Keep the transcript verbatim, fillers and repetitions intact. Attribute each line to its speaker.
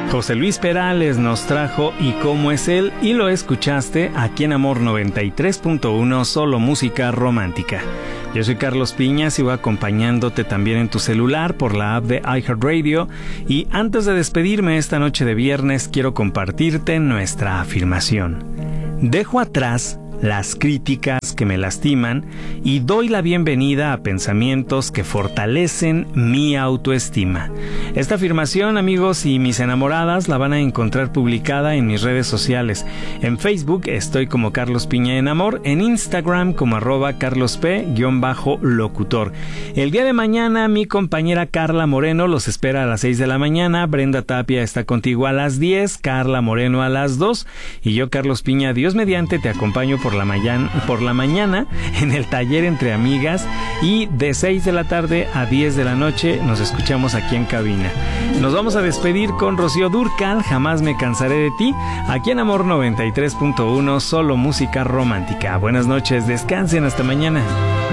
Speaker 1: José Luis Perales nos trajo ¿Y cómo es él? Y lo escuchaste aquí en Amor noventa y tres punto uno, solo música romántica. Yo soy Carlos Piña, sigo acompañándote también en tu celular por la app de iHeartRadio. Y antes de despedirme esta noche de viernes, quiero compartirte nuestra afirmación. Dejo atrás las críticas que me lastiman y doy la bienvenida a pensamientos que fortalecen mi autoestima. Esta afirmación, amigos y mis enamoradas, la van a encontrar publicada en mis redes sociales. En Facebook estoy como Carlos Piña en Amor, en Instagram como arroba carlosp-locutor. El día de mañana mi compañera Carla Moreno los espera a las seis de la mañana, Brenda Tapia está contigo a las diez, Carla Moreno a las dos y yo, Carlos Piña, Dios mediante, te acompaño por la mañana, por la mañana en el taller Entre Amigas, y de seis de la tarde a diez de la noche nos escuchamos aquí en cabina. Nos vamos a despedir con Rocío Dúrcal, Jamás me cansaré de ti, aquí en Amor noventa y tres punto uno, solo música romántica. Buenas noches, descansen, hasta mañana.